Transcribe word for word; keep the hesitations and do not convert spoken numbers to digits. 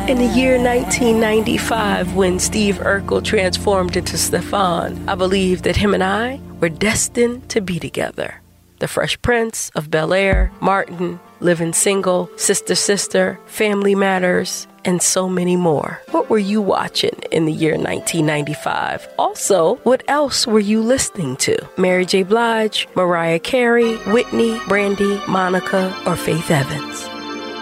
In the year nineteen ninety-five, when Steve Urkel transformed into Stefan, I believed that him and I were destined to be together. The Fresh Prince of Bel-Air, Martin, Living Single, Sister Sister, Family Matters, and so many more. What were you watching in the year nineteen ninety-five? Also, what else were you listening to? Mary J. Blige, Mariah Carey, Whitney, Brandy, Monica, or Faith Evans?